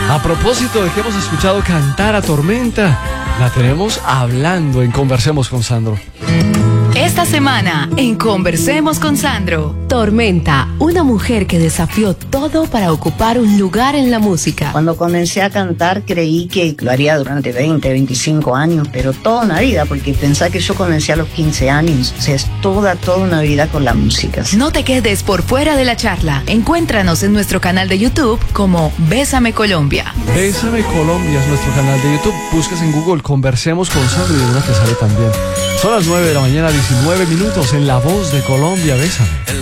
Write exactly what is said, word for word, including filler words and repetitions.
A propósito de que hemos escuchado cantar a Tormenta, la tenemos hablando en Conversemos con Sandro. Esta semana, en Conversemos con Sandro. Tormenta, una mujer que desafió todo para ocupar un lugar en la música. Cuando comencé a cantar creí que lo haría durante veinte, veinticinco años, pero toda una vida, porque pensé que yo comencé a los quince años. O sea, es toda, toda una vida con la música. No te quedes por fuera de la charla. Encuéntranos en nuestro canal de YouTube como Bésame Colombia. Bésame Colombia es nuestro canal de YouTube. Buscas en Google Conversemos con Sandro y de una te sale también. Son las nueve de la mañana, diecinueve minutos en La Voz de Colombia. Bésame.